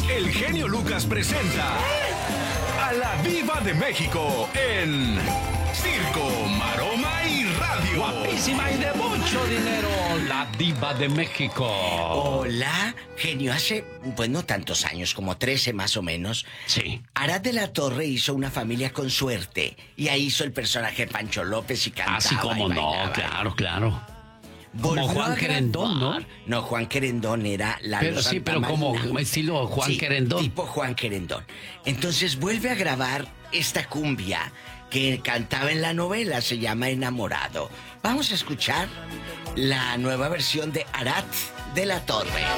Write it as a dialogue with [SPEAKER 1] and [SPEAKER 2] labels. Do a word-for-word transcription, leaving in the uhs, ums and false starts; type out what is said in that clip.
[SPEAKER 1] el genio Lucas presenta a la Diva de México en Circo, Maroma y Radio.
[SPEAKER 2] Guapísima y de mucho dinero, la Diva de México.
[SPEAKER 3] Hola, genio. Hace, pues no tantos años, como trece más o menos.
[SPEAKER 2] Sí.
[SPEAKER 3] Arad de la Torre hizo Una familia con suerte. Y ahí hizo el personaje Pancho López y cantaba.
[SPEAKER 2] Así como
[SPEAKER 3] y
[SPEAKER 2] no,
[SPEAKER 3] bailaba.
[SPEAKER 2] claro, claro.
[SPEAKER 3] Volvió
[SPEAKER 2] Como Juan
[SPEAKER 3] a
[SPEAKER 2] Querendón, ¿no?
[SPEAKER 3] grabar. No, Juan Querendón era la
[SPEAKER 2] Pero sí, pero como estilo Juan
[SPEAKER 3] sí,
[SPEAKER 2] Querendón.
[SPEAKER 3] tipo Juan Querendón. Entonces vuelve a grabar esta cumbia que cantaba en la novela, se llama Enamorado. Vamos a escuchar la nueva versión de Arad de la Torre.